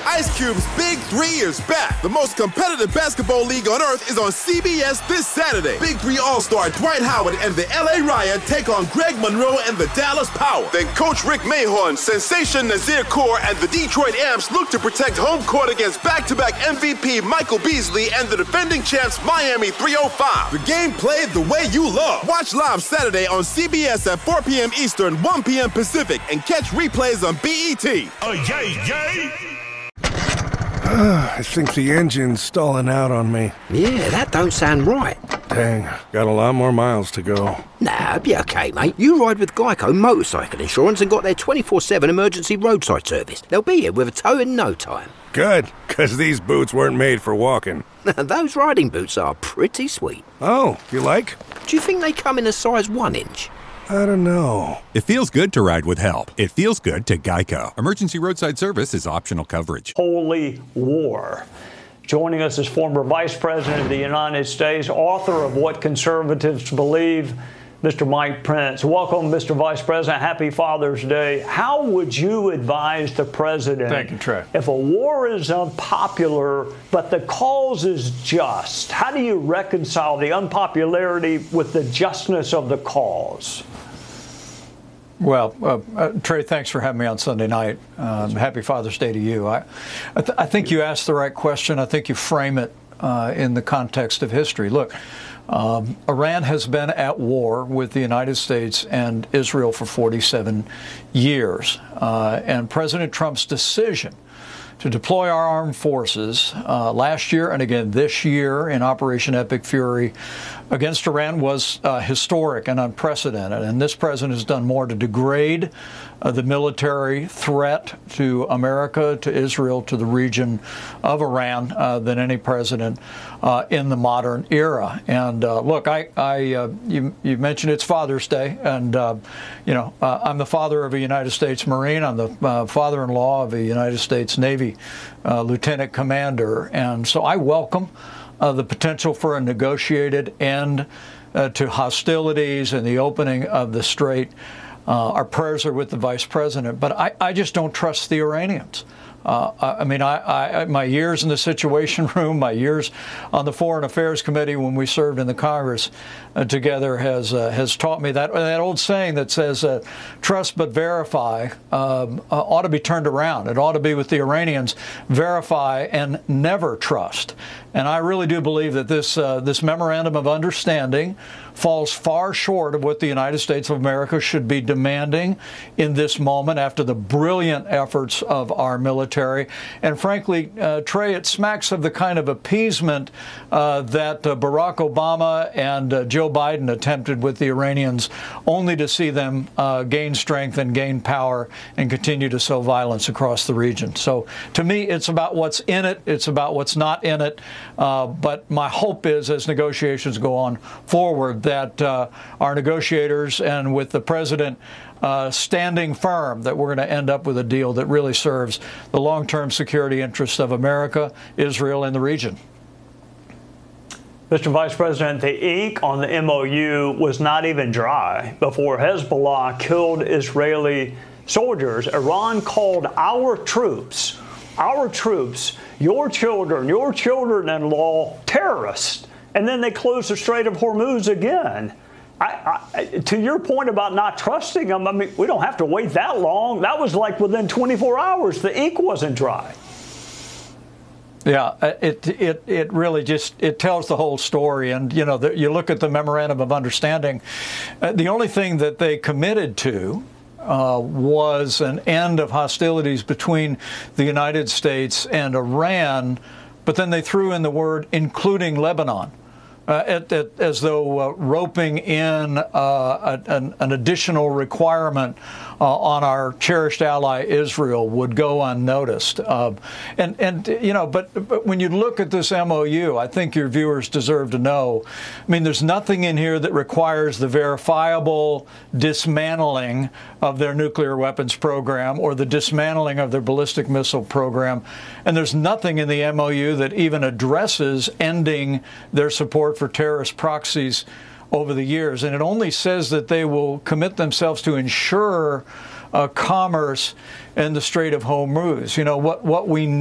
Ice Cube's Big 3 is back. The most competitive basketball league on earth is on CBS this Saturday. Big 3 All-Star Dwight Howard and the LA Riot take on Greg Monroe and the Dallas Power. Then Coach Rick Mahorn, Sensation Nazir Kaur, and the Detroit Amps look to protect home court against back-to-back MVP Michael Beasley and the defending champs Miami 305. The game played the way you love. Watch live Saturday on CBS at 4 p.m. Eastern, 1 p.m. Pacific, and catch replays on BET. Oh, yay! I think the engine's stalling out on me. Yeah, that don't sound right. Dang, got a lot more miles to go. Nah, be okay, mate. You ride with Geico Motorcycle Insurance and got their 24/7 emergency roadside service. They'll be here with a tow in no time. Good, because these boots weren't made for walking. Those riding boots are pretty sweet. Oh, you like? Do you think they come in a size 1 inch? I don't know. It feels good to ride with help. It feels good to Geico. Emergency roadside service is optional coverage. Holy war. Joining us is former Vice President of the United States, author of What Conservatives Believe, Mr. Mike Pence. Welcome, Mr. Vice President. Happy Father's Day. How would you advise the president? Thank you, Trey. If a war is unpopular, but the cause is just, how do you reconcile the unpopularity with the justness of the cause? Well, Trey, thanks for having me on Sunday night. Happy Father's Day to you. I think you asked the right question. I think you frame it in the context of history. Look, Iran has been at war with the United States and Israel for 47 years. And President Trump's decision to deploy our armed forces last year and again this year in Operation Epic Fury against Iran was historic and unprecedented. And this president has done more to degrade the military threat to America, to Israel, to the region of Iran than any president in the modern era. And look, you mentioned it's Father's Day, and I'm the father of a United States Marine. I'm the father-in-law of a United States Navy lieutenant commander, and so I welcome the potential for a negotiated end to hostilities and the opening of the Strait. Our prayers are with the vice president, but I just don't trust the Iranians. My years in the Situation Room, my years on the Foreign Affairs Committee when we served in the Congress together has taught me that old saying that says trust but verify ought to be turned around. It ought to be with the Iranians, verify and never trust. And I really do believe that this memorandum of understanding falls far short of what the United States of America should be demanding in this moment after the brilliant efforts of our military. And frankly, Trey, it smacks of the kind of appeasement that Barack Obama and Joe Biden attempted with the Iranians, only to see them gain strength and gain power and continue to sow violence across the region. So to me, it's about what's in it. It's about what's not in it. But my hope is, as negotiations go on forward, that our negotiators and with the president standing firm, that we're going to end up with a deal that really serves the long-term security interests of America, Israel, and the region. Mr. Vice President, the ink on the MOU was not even dry before Hezbollah killed Israeli soldiers. Iran called our troops, your children-in-law, terrorists. And then they closed the Strait of Hormuz again. To your point about not trusting them, I mean, we don't have to wait that long. That was like within 24 hours. The ink wasn't dry. Yeah, it really just, it tells the whole story. And, you look at the Memorandum of Understanding, the only thing that they committed to was an end of hostilities between the United States and Iran, but then they threw in the word including Lebanon. As though roping in an additional requirement on our cherished ally Israel would go unnoticed. But when you look at this MOU, I think your viewers deserve to know, there's nothing in here that requires the verifiable dismantling of their nuclear weapons program or the dismantling of their ballistic missile program. And there's nothing in the MOU that even addresses ending their support for terrorist proxies over the years. And it only says that they will commit themselves to ensure commerce in the Strait of Hormuz. What we